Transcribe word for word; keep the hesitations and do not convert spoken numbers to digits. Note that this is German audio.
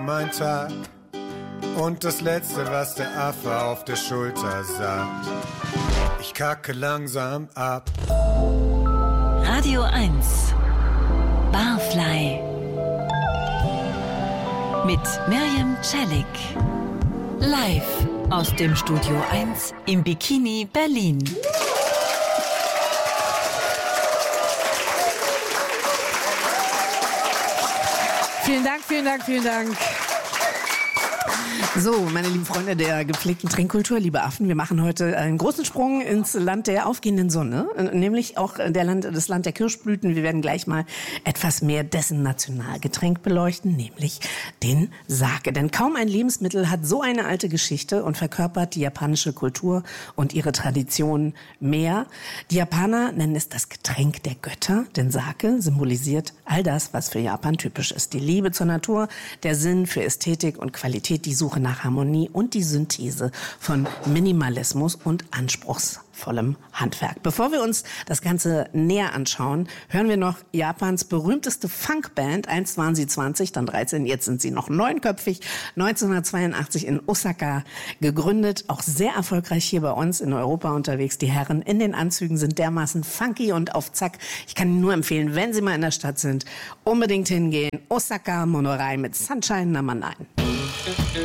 mein Tag. Und das Letzte, was der Affe auf der Schulter sagt. Ich kacke langsam ab. Radio eins Barfly mit Miriam Celik. Live aus dem Studio eins im Bikini Berlin. Vielen Dank, vielen Dank, vielen Dank. So, meine lieben Freunde der gepflegten Trinkkultur, liebe Affen, wir machen heute einen großen Sprung ins Land der aufgehenden Sonne, nämlich auch der Land, das Land der Kirschblüten. Wir werden gleich mal etwas mehr dessen Nationalgetränk beleuchten, nämlich den Sake. Denn kaum ein Lebensmittel hat so eine alte Geschichte und verkörpert die japanische Kultur und ihre Tradition mehr. Die Japaner nennen es das Getränk der Götter, denn Sake symbolisiert all das, was für Japan typisch ist. Die Liebe zur Natur, der Sinn für Ästhetik und Qualität, die Suche nach Harmonie und die Synthese von Minimalismus und anspruchsvollem Handwerk. Bevor wir uns das Ganze näher anschauen, hören wir noch Japans berühmteste Funkband. Einst waren sie zwanzig, dann dreizehn, jetzt sind sie noch neunköpfig. neunzehnhundertzweiundachtzig in Osaka gegründet, auch sehr erfolgreich hier bei uns in Europa unterwegs. Die Herren in den Anzügen sind dermaßen funky und auf Zack. Ich kann Ihnen nur empfehlen, wenn Sie mal in der Stadt sind, unbedingt hingehen. Osaka Monorai mit Sunshine Number neun.